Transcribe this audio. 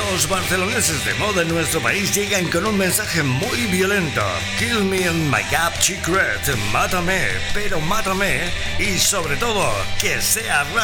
Los barceloneses de moda en nuestro país llegan con un mensaje muy violento. Kill me in my gap secret, mátame, pero mátame, y sobre todo, que sea rap.